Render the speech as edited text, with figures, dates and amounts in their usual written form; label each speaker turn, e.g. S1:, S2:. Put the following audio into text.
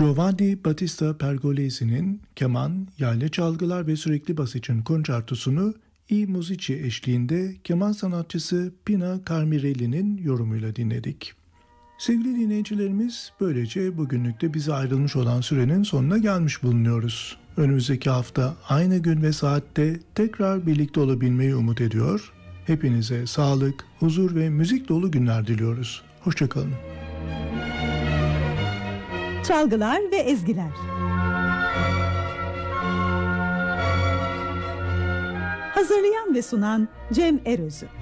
S1: Giovanni Battista Pergolesi'nin keman, yaylı çalgılar ve sürekli bas için konçertosunu I Musici eşliğinde keman sanatçısı Pina Carmirelli'nin yorumuyla dinledik. Sevgili dinleyicilerimiz, böylece bugünlük de bize ayrılmış olan sürenin sonuna gelmiş bulunuyoruz. Önümüzdeki hafta aynı gün ve saatte tekrar birlikte olabilmeyi umut ediyor. Hepinize sağlık, huzur ve müzik dolu günler diliyoruz. Hoşçakalın.
S2: Çalgılar ve ezgiler. Hazırlayan ve sunan Cem Erözü.